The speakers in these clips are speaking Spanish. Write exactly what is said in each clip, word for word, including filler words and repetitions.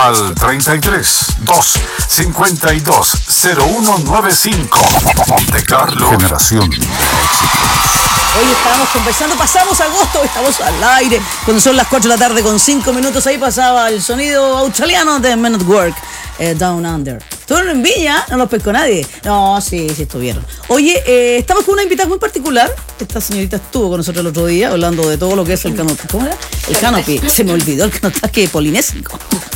Al treinta y tres, dos, cincuenta y dos, cero uno noventa y cinco. Monte Carlo. Generación de éxitos. Hoy estábamos conversando, pasamos agosto, estamos al aire, cuando son las cuatro de la tarde con cinco minutos, ahí pasaba el sonido australiano de Men at Work, eh, Down Under. ¿Estuvieron en Viña? No los pescó nadie. No, sí, sí estuvieron. Oye, eh, estamos con una invitada muy particular. Esta señorita estuvo con nosotros el otro día hablando de todo lo que es el canopy. ¿Cómo era? El canopy. Se me olvidó el canotaje polinésico.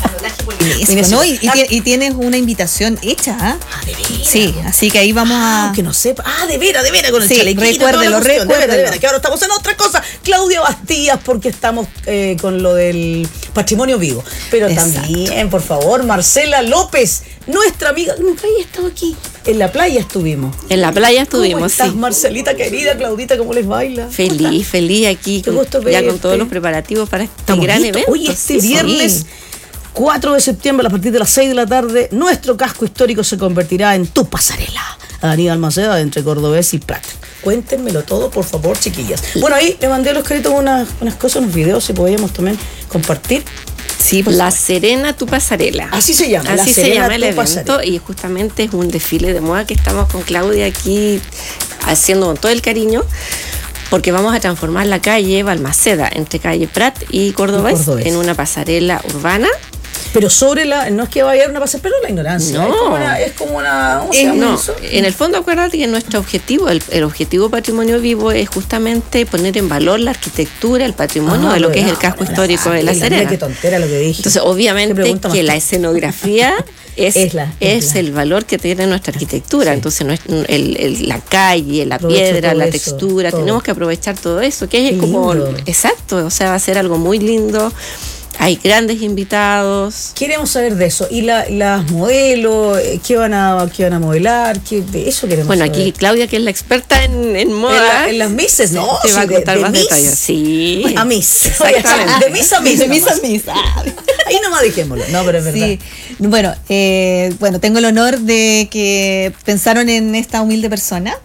¿No? Y, y, y tienes una invitación hecha, ¿eh? Ah, de veras. Sí, así que ahí vamos a... Ah, que no sepa. Ah, de veras, de veras, con el sí, chalequito. Recuérdelo, recuérdelo. De veras, de veras, que ahora estamos en otra cosa. Claudia Bastías, porque estamos eh, con lo del patrimonio vivo. Pero exacto. También, por favor, Marcela López, nuestra amiga. Nunca había estado aquí. En la playa estuvimos. En la playa estuvimos, ¿Cómo estás, sí. Marcelita querida? Claudita, ¿cómo les baila? Feliz, feliz aquí, con, ya con todos los preparativos para este Estamos gran listos. evento. Hoy este sí, viernes sí. cuatro de septiembre, a partir de las seis de la tarde, nuestro casco histórico se convertirá en tu pasarela. Avenida Almaceda, entre Cordobés y Prat. Cuéntenmelo todo, por favor, chiquillas. Bueno, ahí le mandé a los caritos unas, unas cosas, unos videos, si podíamos también compartir. Sí, pues, La Serena, tu pasarela. Así se llama. Así la se Serena, llama el tu evento pasarela. y justamente es un desfile de moda que estamos con Claudia aquí haciendo con todo el cariño, porque vamos a transformar la calle Balmaceda entre calle Prat y Cordobés, y Cordobés en una pasarela urbana. Pero sobre la, no es que vaya a haber una pasarela, pero la ignorancia. No. Es como una, es como una ¿cómo se Eh, llama no, eso? en el fondo acuérdate que nuestro objetivo, el, el objetivo Patrimonio Vivo es justamente poner en valor la arquitectura, el patrimonio Ah, de lo que es ah, el casco ah, histórico de La mira, Serena. mira qué tontera lo que dije. Entonces, obviamente que la escenografía es, Es la- es es la- el valor que tiene nuestra arquitectura. Sí. Entonces, nuestro- el- el- la calle, la Aprovecho piedra, todo la eso, textura, todo. tenemos que aprovechar todo eso, que es Qué como... lindo. Exacto, o sea, va a ser algo muy lindo. Hay grandes invitados. Queremos saber de eso. Y la, las modelos, eh, ¿qué van a, qué van a modelar? ¿Qué, de eso queremos Bueno, saber. aquí Claudia, que es la experta en, en En, moda. la- en las misses, no, te va sí, a de- contar de más Miss detalles. Sí. a Miss. Exactamente. De Miss a Miss. De Miss a nomás. Miss. Ah. Ahí nomás dijémoslo. No, pero es verdad. Sí, bueno, eh, bueno, tengo el honor de que pensaron en esta humilde persona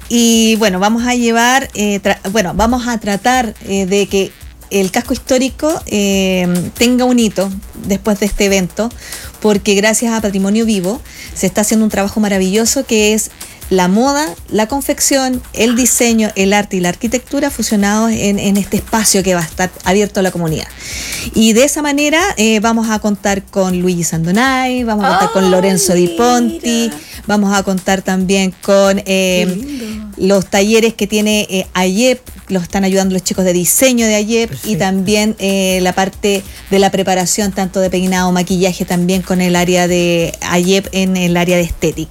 y bueno, vamos a llevar, eh, tra- bueno, vamos a tratar eh, de que el casco histórico eh, tenga un hito después de este evento, porque gracias a Patrimonio Vivo se está haciendo un trabajo maravilloso que es la moda, la confección, el diseño, el arte y la arquitectura fusionados en, en este espacio que va a estar abierto a la comunidad. Y de esa manera eh, vamos a contar con Luigi Sandonay, vamos a contar ¡Ay, con Lorenzo Di Ponti, mira! vamos a contar también con eh, los talleres que tiene eh, AYEP, los están ayudando los chicos de diseño de AYEP. Perfecto. Y también eh, la parte de la preparación tanto de peinado, maquillaje también con el área de AYEP en el área de estética.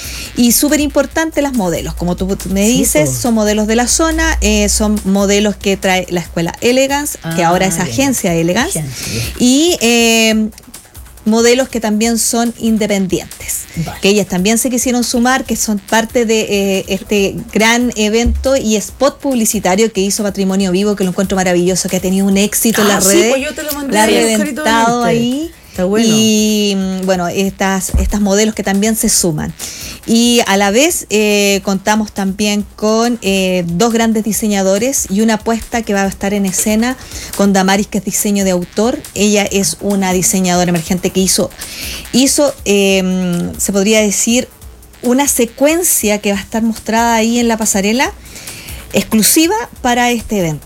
Y súper importante las modelos, como tú me dices, sí, son modelos de la zona, eh, son modelos que trae la escuela Elegance, ah, que ahora es bien. Agencia Elegance, agencia. Y eh, modelos que también son independientes, vale. Que ellas también se quisieron sumar, que son parte de eh, este gran evento y spot publicitario que hizo Patrimonio Vivo, que lo encuentro maravilloso, que ha tenido un éxito ah, en las sí, redes, pues yo te lo mandé, la ha reventado ahí. Está bueno. Y bueno, estas, estas modelos que también se suman. Y a la vez eh, contamos también con eh, dos grandes diseñadores y una apuesta que va a estar en escena con Damaris, que es diseño de autor. Ella es una diseñadora emergente que hizo, hizo eh, se podría decir, una secuencia que va a estar mostrada ahí en la pasarela exclusiva para este evento.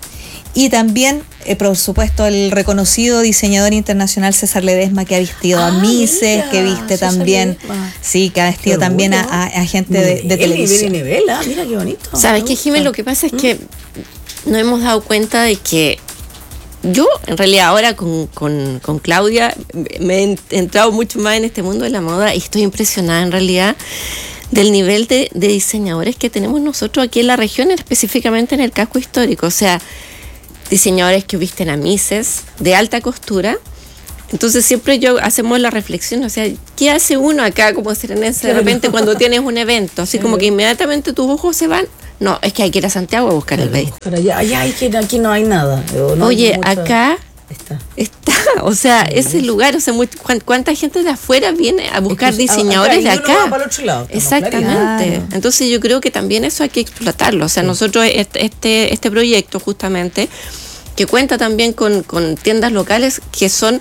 Y también, eh, por supuesto, el reconocido diseñador internacional César Ledesma, que ha vestido ah, a Mises, mira, que viste César también, Ledesma. Sí, que ha vestido también a, a, a gente de, de televisión. Nivel y nivel, ah, mira qué bonito. ¿Sabes qué, Jiménez? Lo que pasa es ¿Mm? que nos hemos dado cuenta de que yo, en realidad, ahora con, con, con Claudia, me he entrado mucho más en este mundo de la moda y estoy impresionada, en realidad, del nivel de, de diseñadores que tenemos nosotros aquí en la región, específicamente en el casco histórico. O sea, diseñadores que visten a Mises de alta costura. Entonces siempre yo hacemos la reflexión, o sea, ¿qué hace uno acá como serenense de repente cuando tienes un evento? Así como que inmediatamente tus ojos se van. No, es que hay que ir a Santiago a buscar el vestido. Pero allá, allá hay que, aquí no hay nada. No Oye, hay mucha... acá está. está, o sea, sí, ese lugar, o sea, muy, ¿cuánta gente de afuera viene a buscar es que, diseñadores acá, de acá? Va para el otro lado, exactamente. Claro. Entonces yo creo que también eso hay que explotarlo. O sea, sí. nosotros este, este, este proyecto justamente, que cuenta también con, con tiendas locales que son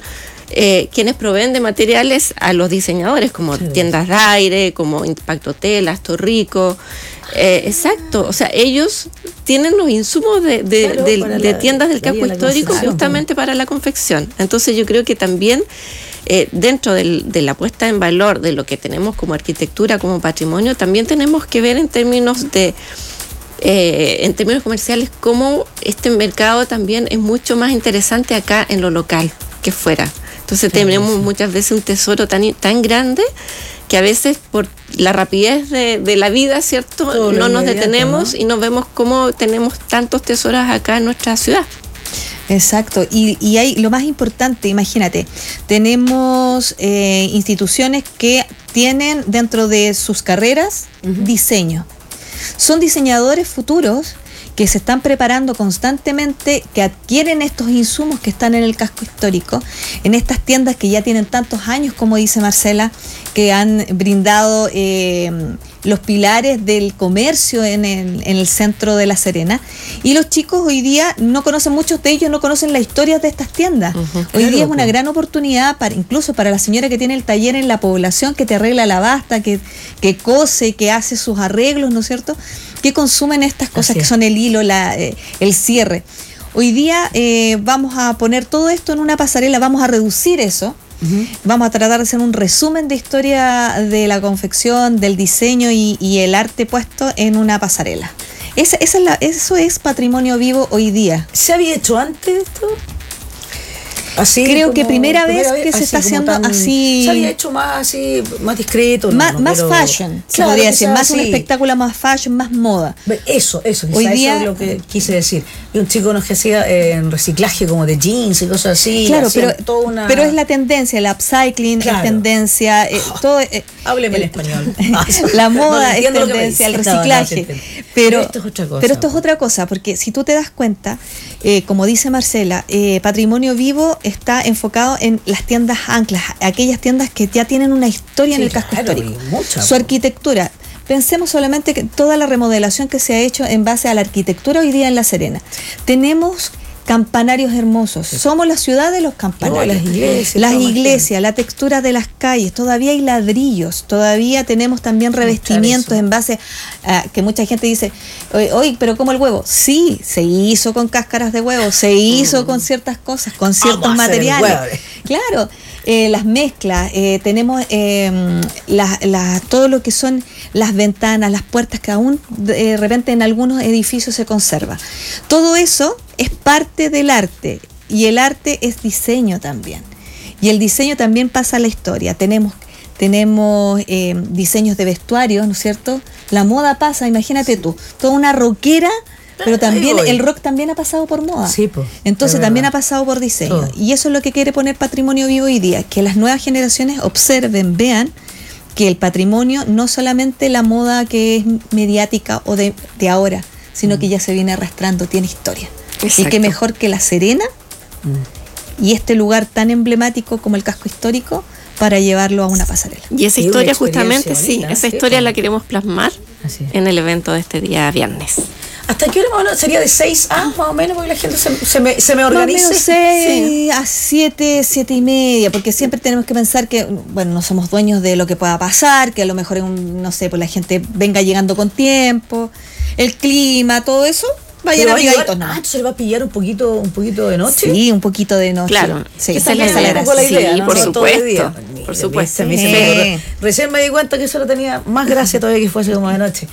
eh, quienes proveen de materiales a los diseñadores, como sí. tiendas de aire, como Impacto Telas, Torrico. Eh, exacto, o sea, ellos tienen los insumos de, de, claro, de, de la, tiendas del casco histórico justamente para la confección. Entonces yo creo que también eh, dentro del, de la puesta en valor de lo que tenemos como arquitectura, como patrimonio, también tenemos que ver en términos de eh, en términos comerciales cómo este mercado también es mucho más interesante acá en lo local que fuera. Entonces claro, tenemos sí. muchas veces un tesoro tan, tan grande que a veces por la rapidez de, de la vida, ¿cierto? Todo no nos detenemos, ¿no? Y nos vemos cómo tenemos tantos tesoros acá en nuestra ciudad. Exacto, y, y hay lo más importante, imagínate, tenemos eh, instituciones que tienen dentro de sus carreras uh-huh. diseño. Son diseñadores futuros que se están preparando constantemente, que adquieren estos insumos que están en el casco histórico, en estas tiendas que ya tienen tantos años, como dice Marcela, que han brindado eh, los pilares del comercio en el, en el centro de La Serena. Y los chicos hoy día no conocen, muchos de ellos no conocen la historia de estas tiendas. Uh-huh, hoy claro, día es una gran oportunidad, para incluso para la señora que tiene el taller en la población, que te arregla la basta, que, que cose, que hace sus arreglos, ¿no es cierto?, que consumen estas cosas que son el hilo, la, eh, el cierre. Hoy día eh, vamos a poner todo esto en una pasarela, vamos a reducir eso, uh-huh. vamos a tratar de hacer un resumen de historia de la confección, del diseño y, y el arte puesto en una pasarela. Esa, esa es la, eso es patrimonio vivo hoy día. ¿Se había hecho antes esto? Así creo como, que primera, primera vez que se está haciendo tan, así. Se había hecho más así, más discreto. Más, no, no, más pero, fashion, se claro, podría decir. Más sí. un espectáculo, más fashion, más moda. Eso, eso, Hoy día, eso es lo que quise decir. Y un chico nos que hacía eh, en reciclaje como de jeans y cosas así. Claro, pero, toda una... pero es la tendencia, el upcycling claro. es tendencia. Eh, oh, todo, eh, hábleme el, en español. La moda no, es tendencia, el reciclaje. No, no, pero, pero esto es otra cosa. Pero esto es otra cosa, porque si tú te das cuenta, eh, como dice Marcela, eh, Patrimonio Vivo está enfocado en las tiendas anclas, aquellas tiendas que ya tienen una historia sí, en el casco claro, histórico. Mucha, su arquitectura. Pensemos solamente que toda la remodelación que se ha hecho en base a la arquitectura hoy día en La Serena. Tenemos campanarios hermosos. Sí. Somos la ciudad de los campanarios. No, las iglesias, las iglesias la textura de las calles. Todavía hay ladrillos. Todavía tenemos también revestimientos en base a que mucha gente dice, oye, pero ¿cómo el huevo? Sí, se hizo con cáscaras de huevo, se hizo mm. con ciertas cosas, con ciertos materiales. Claro. Eh, las mezclas, eh, tenemos eh, la, la, todo lo que son las ventanas, las puertas que aún de repente en algunos edificios se conserva. Todo eso es parte del arte y el arte es diseño también. Y el diseño también pasa a la historia. Tenemos, tenemos eh, diseños de vestuarios, ¿no es cierto? La moda pasa, imagínate tú, toda una rockera. Pero también el rock también ha pasado por moda. Sí, pues, entonces también ha pasado por diseño. Todo. Y eso es lo que quiere poner Patrimonio Vivo hoy día, que las nuevas generaciones observen, vean que el patrimonio no solamente la moda que es mediática o de, de ahora, sino mm. que ya se viene arrastrando, tiene historia. Exacto. Y que mejor que La Serena mm. y este lugar tan emblemático como el casco histórico para llevarlo a una pasarela. Y esa historia justamente, sí, bonita, esa historia sí, la queremos plasmar así en el evento de este día viernes. ¿Hasta qué hora más o menos? ¿Sería de seis a más o menos? Porque la gente se, se, me, se me organice. Más o menos seis sí. a siete, siete y media, porque siempre tenemos que pensar que, bueno, no somos dueños de lo que pueda pasar, que a lo mejor, un, no sé, pues la gente venga llegando con tiempo, el clima, todo eso. Vayan abrigaditos, ¿no? Ah, ¿se le va a pillar un poquito, un poquito de noche? Sí, un poquito de noche. Claro, sí, esa es la idea. La idea sí, ¿no? por no, supuesto. Por supuesto. Me sí. Recién me di cuenta que eso lo tenía más gracia todavía que fuese como de noche.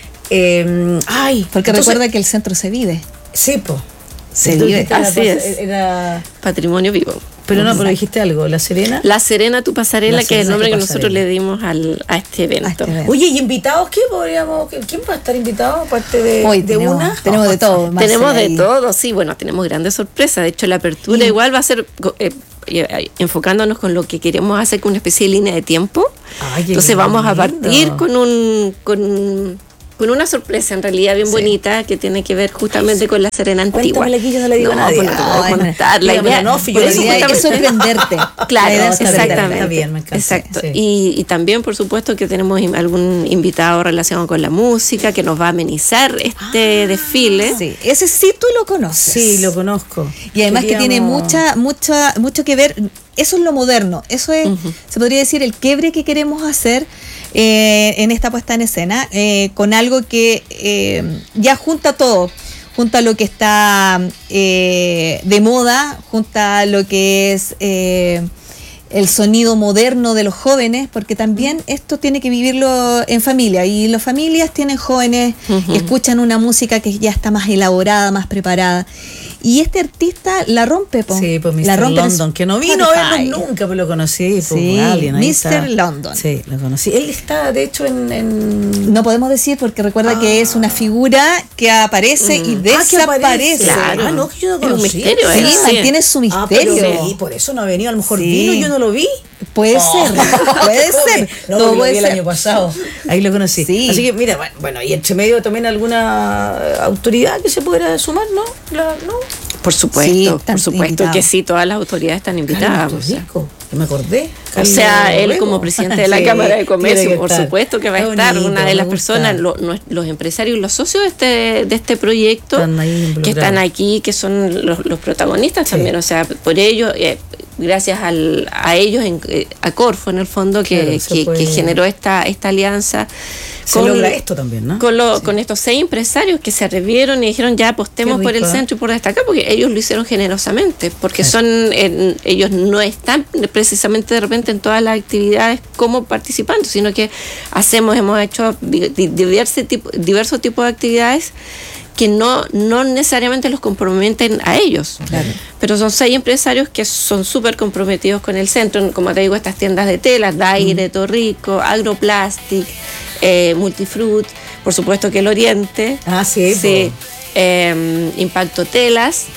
Eh, ay, porque entonces, recuerda que el centro se vive. Sí, po. Se vive. Así era, es. Era Patrimonio vivo. Pero no, pero dijiste algo, ¿La Serena? La Serena, tu pasarela, La que es el nombre que pasarela. nosotros le dimos al, a este evento. A este evento. Oye, ¿y invitados qué podríamos? ¿Quién va a estar invitado aparte de, Hoy de tenemos, una? Tenemos de todo. Marcela, tenemos de ahí. todo, sí, bueno, tenemos grandes sorpresas. De hecho, la apertura sí. igual va a ser eh, eh, enfocándonos con lo que queremos hacer con una especie de línea de tiempo. Ay, entonces vamos lindo. a partir con un... Con con una sorpresa en realidad bien Sí. bonita que tiene que ver justamente con la Serena antigua. Cuéntamela aquí, yo no le digo a nadie. pues no te puedo Ay, contar. La dígamelo, idea, no, fi, por yo La eso le idea es justamente- sorprenderte. Claro, La idea es está bien, exactamente. está bien, me encanta. Exacto. Sí. Y, y también, por supuesto, que tenemos im- algún invitado relacionado con la música que nos va a amenizar este desfile. Sí, ese sí tú lo conoces. Sí, lo conozco. Y además que tiene Queríamos- mucha, mucha, mucho que ver, eso es lo moderno, eso es, se podría decir, el quiebre que queremos hacer eh, en esta puesta en escena, eh, con algo que eh, ya junta todo, junta lo que está eh, de moda, junta lo que es eh, el sonido moderno de los jóvenes, porque también esto tiene que vivirlo en familia, y las familias tienen jóvenes que escuchan una música que ya está más elaborada, más preparada. Y este artista la rompe, po. Sí, pues la mister rompe en London, que no vino a Spotify. vernos nunca, pero lo conocí. Pues, Sí, alguien, ahí mister está. London. Sí, lo conocí. Él está, de hecho, en... en... No podemos decir porque recuerda que es una figura que aparece y Ah, que desaparece. aparece. Claro. Ah, no, que yo no Es un conocí. misterio, Sí, ¿eh? Sí. mantiene su Ah, pero misterio. sí, por eso no ha venido. A lo mejor Sí. vino y yo no lo vi. Puede Oh. ser, puede ser. No, Todo lo puede vi el ser. año pasado. Ahí lo conocí. Sí. Así que, mira, bueno, bueno, y entre medio también alguna autoridad que se pudiera sumar, ¿no? La- ¿no? Por supuesto, Sí, por están supuesto invitados. que sí, todas las autoridades están invitadas. Carlos o sea. Rico, que me acordé. O Carlos sea, él Luego. como presidente de la Sí, Cámara de tiene Comercio, que por estar. supuesto que va a Qué estar bonito, una de me las gusta. personas, lo- no- los empresarios y los socios de este, de este proyecto, Están ahí que involucrados. están aquí, que son los, los protagonistas Sí. también. O sea, por ello, eh, gracias al, a ellos, en, eh, a Corfo en el fondo, que, Claro, se que, puede- que generó esta, esta alianza. Se logra esto también, ¿no? Con, lo- Sí. con estos seis empresarios que se atrevieron y dijeron ya apostemos Qué por el rico, ¿eh? centro y por destacar, porque ellos lo hicieron generosamente, porque Claro. son eh, ellos no están precisamente de repente en todas las actividades como participantes, sino que hacemos, hemos hecho di- di- diversos tipos diversos tipos de actividades que no, no necesariamente los comprometen a ellos. Claro. Pero son seis empresarios que son súper comprometidos con el centro, como te digo, estas tiendas de telas, Daire, Torrico, Agroplastic, eh, Multifruit, por supuesto que el Oriente, Ah, sí, sí, po. eh, Impacto Telas,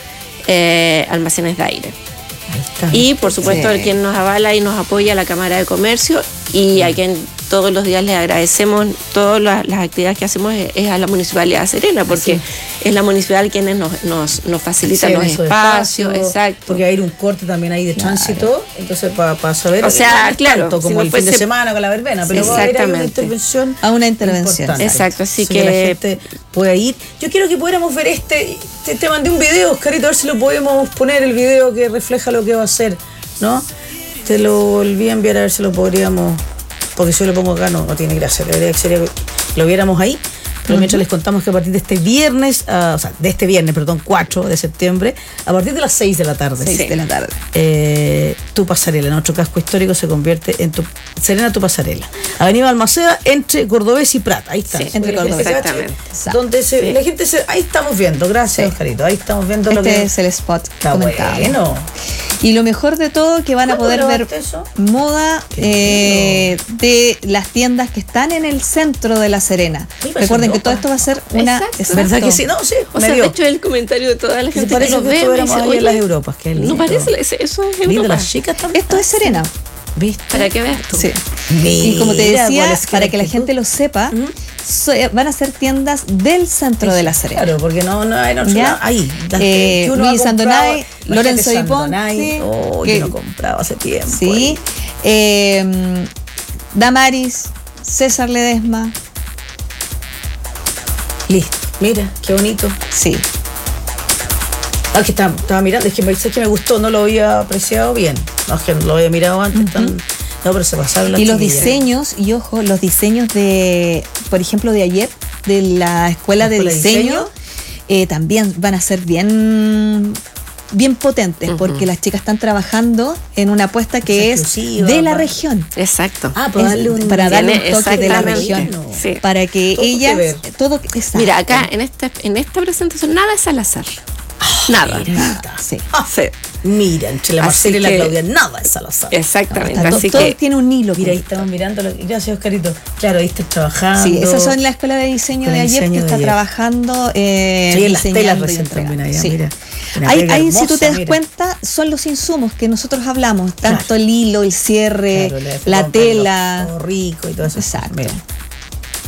eh, Almacenes de Aire. Ahí está. Y por supuesto Sí. quien nos avala y nos apoya, la Cámara de Comercio, y a quien todos los días le agradecemos todas las, las actividades que hacemos es, es a la Municipalidad de Serena, porque Sí. es la municipal quienes nos, nos, nos facilita Sí, los esos espacios, espacios, exacto. Porque hay un corte también ahí de tránsito, entonces para saber. O sea, no es claro, tanto como si no el fin de fuese- semana con la verbena, pero va a haber ahí una Exactamente. intervención. A una intervención. importante. Exacto, así la que- gente pueda ir. Yo quiero que pudiéramos ver este. Te, te mandé un video, Oscarito, a ver si lo podemos poner, el video que refleja lo que va a hacer, ¿no? Te lo volví a enviar a ver si lo podríamos. Porque si yo lo pongo acá no, no tiene gracia. Debería que sería que lo viéramos ahí. Pero mientras les contamos que a partir de este viernes, ah, o sea, de este viernes, perdón, cuatro de septiembre, a partir de las seis de la tarde. Seis Sí. de la tarde. eh, tu pasarela, nuestro casco histórico se convierte en tu Serena tu pasarela. Avenida Almaceda entre Cordobés y Prat, ahí está. Sí, entre Para que la gente Cordobés. cache, Exactamente. Donde se, Sí. la gente se, ahí estamos viendo, gracias Sí. Oscarito, ahí estamos viendo lo Este que es el spot está comentado. bueno. Y lo mejor de todo que van a ¿Cuándo poder ver grabaste eso? moda eh, de las tiendas que están en el centro de La Serena. Sí, parece Recuerden que ropa. todo esto va a ser una... Exacto. ¿Es verdad que sí? No, sí, O me sea, dio. de hecho el comentario de toda la Se gente parece que nos que ve, me estuviéramos dice, ahí en "Oye, las Europas, qué lindo. no parece, eso es Lindo, Europa". las chicas también. Esto es Serena. ¿Viste? Para que veas tú. Sí. Mira, Y como te decía, ¿cuál es para que la actitud? gente lo sepa, so- eh, van a ser tiendas del centro de La Serena. Claro, porque no, no hay en otro ¿Ya? lado. Ahí. las Eh, que uno ha Luis comprado, Sandonay, imagínate Lorenzo Di Sandonay. Ponte, Oh, que- yo no compraba hace tiempo. Sí. ahí. Eh, Damaris, César Ledesma. Listo. Mira, qué bonito. Sí. Ah, que estaba, estaba mirando, es que me dice que me gustó, no lo había apreciado bien. No, es que lo había mirado antes. tan- no, pero se pasaron las Y los chiquillas. diseños, y ojo, los diseños de, por ejemplo, de ayer, de la Escuela, ¿La de Escuela de Diseño, Diseño? eh, también van a ser bien bien potentes, porque las chicas están trabajando en una apuesta que es exclusiva, de la va. región. Exacto. Ah, para Es- darle un, para darle un Tiene toque de la exactamente. región. Sí. Para que Todo que ellas, ver. todo, exacto. Mira, acá en esta, en esta presentación nada es al azar. Nada. Mira, Sí. Ah, Sí. mira, entre la Así Marcela y la que- Claudia, nada es Salazar. Exactamente. Está to- Así todo que tiene un hilo. Mira, ahí con- estamos mirando. Lo, gracias, Oscarito. Claro, ahí estás trabajando. Sí, esas son la escuela de diseño Escuela de de ayer diseño que de está ayer. trabajando eh, Sí, en las diseñando telas y recién entregando. también allá, Sí. mira. Una Ahí, pega ahí, si tú te hermosa, das mira. cuenta, son los insumos que nosotros hablamos, tanto Claro. el hilo, el cierre, Claro, le la compran tela. los- todo rico y todo eso. Exacto. Mira.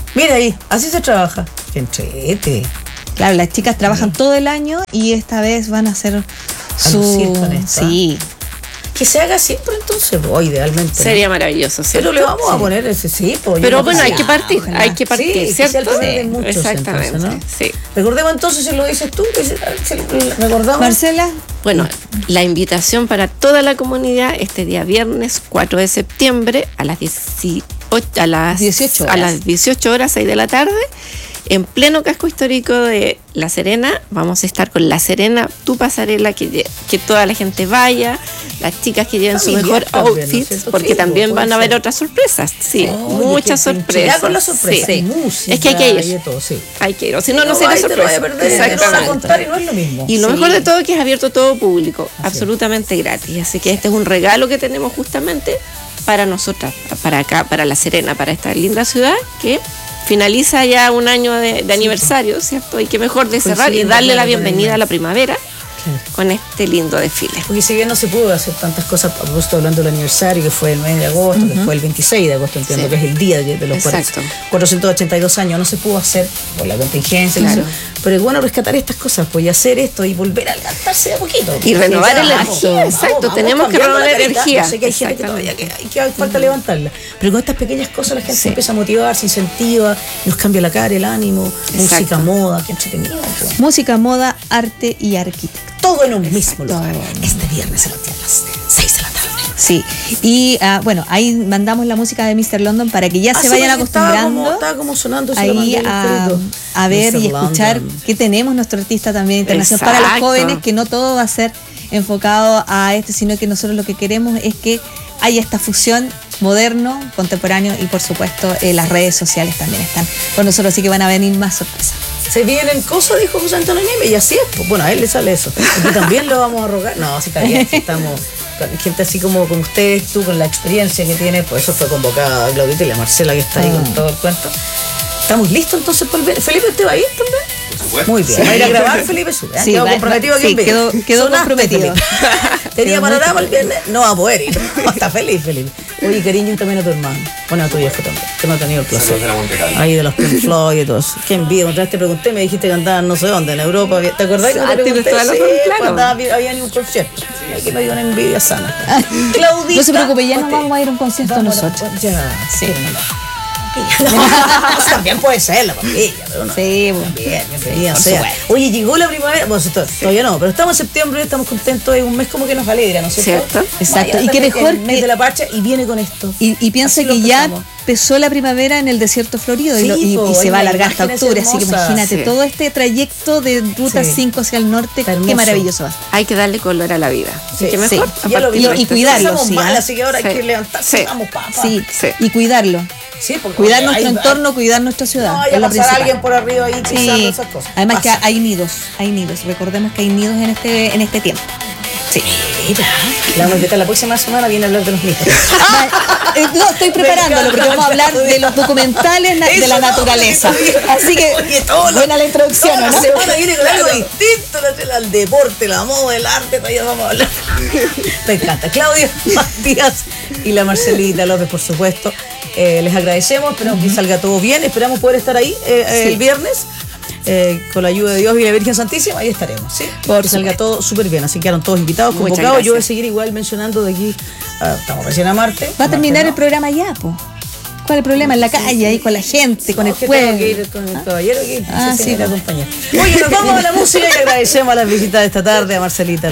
Mira ahí, así se trabaja. ¡Qué entrete! Claro, las chicas trabajan todo el año y esta vez van a hacer su... lucir con esto, Sí. Que se haga siempre entonces, oh, idealmente. ¿no? Sería maravilloso, ¿cierto? Pero le vamos Sí. a poner ese sí. Pues, Pero yo bueno, no hay sé. que partir, ojalá. hay que partir, Sí, que sea el ¿cierto? primer de muchos, Exactamente, entonces, ¿no? sí. Recordemos entonces, si lo dices tú, que se- se- recordamos. Marcela, Bueno, la invitación para toda la comunidad este día viernes cuatro de septiembre a las dieciocho, a las dieciocho a horas. las dieciocho horas, seis de la tarde, en pleno casco histórico de La Serena. Vamos a estar con La Serena, tu pasarela, que, lle- que toda la gente vaya, las chicas que lleven su Familiar mejor también, ¿no es outfit, cierto? porque Sí, también puede van a haber ser. otras sorpresas, sí, Oye, muchas que- que sorpresas. ya con la sorpresa, sí. y música, Es que hay que y ir, todo, sí. hay que ir, o si no, no, No será vaya, te lo vaya a sorpresa. perder, te lo van a Exactamente. contar y no es lo mismo. Y lo Sí. mejor de todo es que es abierto a todo público, absolutamente gratis. Así que este es un regalo que tenemos justamente para nosotras, para acá, para La Serena, para esta linda ciudad que finaliza ya un año de, de aniversario, ¿cierto? Y qué mejor de cerrar y Coincidiendo darle con la el bienvenida a la mes. primavera Claro. con este lindo desfile. Porque si bien no se pudo hacer tantas cosas, a propósito hablando del aniversario, que fue el mes de agosto, que fue el veintiséis de agosto, entiendo Sí. que es el día de, de los Exacto. cuatrocientos ochenta y dos años, no se pudo hacer por la contingencia, Claro. no sé. Pero es bueno rescatar estas cosas, pues y hacer esto y volver a levantarse de a poquito. Y renovar Sí, energía, vamos, exacto, vamos, tenemos que cambiando la renovar carita. energía, Yo sé que hay gente que todavía que, exactamente. que falta levantarla, pero con estas pequeñas cosas la gente Sí. se empieza a motivar, se incentiva, nos cambia la cara, el ánimo, música, Exacto. moda, qué entretenido. pues. música, moda, arte y arquitectura. Todo en un mismo lugar. Todo. Este viernes a las seis de la tarde. Sí, y ah, bueno, ahí mandamos la música de míster London para que ya Ah, se sí, vayan porque estaba acostumbrando como- Estaba como sonando eso, lo ahí mandé en el a, escrito. a ver y míster escuchar London. que tenemos nuestro artista también internacional para los Exacto. jóvenes, que no todo va a ser enfocado a este, sino que nosotros lo que queremos es que haya esta fusión moderno, contemporáneo y por supuesto eh, las redes sociales también están con nosotros, así que van a venir más sorpresas. Se vienen cosas, dijo José Antonio Nieves, y así es. Pues, bueno, a él le sale eso. Aquí también lo vamos a rogar. No, sí está bien. Estamos con gente así como con ustedes, tú con la experiencia que tienes, pues eso fue convocada a Claudita y la Marcela que está ahí con todo el cuento. ¿Estamos listos entonces por ver? ¿Felipe usted va a ir también? Por supuesto. Muy bien, va a ir a grabar Felipe Sube. Sí, quedó va- comprometido va- aquí en sí, vivo. quedó- quedó Sonaste, comprometido. Felipe. Tenía Quedó panorama muy el viernes, no va a poder ir. Está feliz, Felipe. Oye, cariño, y también a tu hermano. Bueno, a tu viejo también, que no ha tenido el placer. Saludos de la Monte Carlo. Ahí de los Pink Floyd y todo eso. Qué envidia. Otra vez te pregunté, me dijiste que andaban no sé dónde, en Europa. ¿Te acordás que Ah, te tienes pregunté? toda la Sí, razón, claro. cuando había, había ni un concierto. Ay, que me dio una envidia sana. Claudita. No se preocupe, ya no Mate. vamos a ir a un concierto Vamos a- nosotros. Ya, Sí. No, también puede ser la papilla, pero no. Sí, bueno. Bien, bienvenida por sea. supuesto. Oye, llegó la primavera, bueno, esto- todavía no, pero estamos en septiembre, estamos contentos, es un mes como que nos alegra, ¿no es cierto? Cierto. Exacto. Vaya, Y qué mejor el mes que- de la parcha y viene con esto. Y, y piensa Así lo que ya empezamos. empezó la primavera en el desierto florido y, Sí, lo- y- po, y se y va a la alargar hasta imagen es octubre, así que hermosa. imagínate Sí. todo este trayecto de ruta Sí. cinco hacia el norte, Está qué hermoso. maravilloso va. Hay que darle color a la vida. Sí, ¿Qué sí. mejor? Ya A lo partir vi. de Y- y esto. cuidarlo, Estamos sí, mal, ¿ah? así que ahora hay Sí. que levantarse, Sí. vamos, papá. Sí, sí. y cuidarlo. Sí, porque Cuidar oye, nuestro ahí- entorno, cuidar nuestra ciudad. No, es vaya a lo pasar principal. alguien por arriba ahí pisando Sí. esas cosas. Además Pasa. que hay nidos, hay nidos. Recordemos que hay nidos en este, en este tiempo. Sí. Mira, la vamos a invitar la próxima semana, viene a hablar de los mitos. Va- eh, no, estoy preparándolo porque vamos a hablar de los documentales na- de Eso la no, naturaleza. oye, Así que, oye, todo lo- buena la introducción, Toda ¿o la ¿no? semana viene con algo distinto, la- el deporte, la moda, el arte, todavía vamos a hablar. Me encanta. Claudia, Matías y la Marcelita López, por supuesto. Eh, les agradecemos, esperamos que salga todo bien, esperamos poder estar ahí eh, eh, Sí. el viernes. Eh, con la ayuda de Dios y la Virgen Santísima, ahí estaremos, ¿sí? Por que salga supuesto. todo súper bien, así que quedaron todos invitados, Muchas convocados. Yo voy a gracias. seguir igual mencionando de aquí, ah, estamos recién a Marte. Va a terminar el Marte, programa ya, po. ¿Cuál es el problema? En la calle, ahí con la gente, con No, el que pueblo. tengo que ir con el caballero que Ah, se sí, tiene que pues. acompañar. Oye, nos vamos a la música y agradecemos a las visitas de esta tarde a Marcelita.